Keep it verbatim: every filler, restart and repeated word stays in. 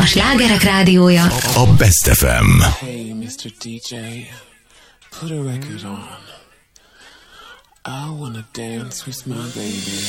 A Slágerek Rádiója. A Best ef em. Hey, mister dé dzsé, put a record on. I wanna dance with my baby.